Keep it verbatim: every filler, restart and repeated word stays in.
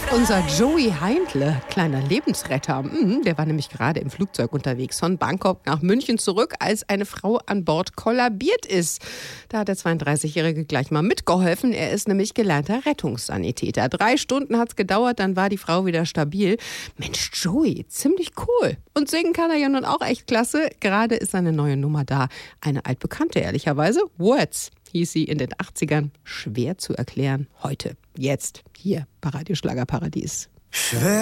Unser Joey Heindle, kleiner Lebensretter, der war nämlich gerade im Flugzeug unterwegs von Bangkok nach München zurück, als eine Frau an Bord kollabiert ist. Da hat der zweiunddreißigjährige gleich mal mitgeholfen. Er ist nämlich gelernter Rettungssanitäter. Drei Stunden hat's gedauert, dann war die Frau wieder stabil. Mensch, Joey, ziemlich cool. Und singen kann er ja nun auch echt klasse. Gerade ist seine neue Nummer da. Eine altbekannte, ehrlicherweise. Words hieß sie in den achtzigern. Schwer zu erklären. Heute, jetzt, hier bei Radio Schlagerparadies. Schwer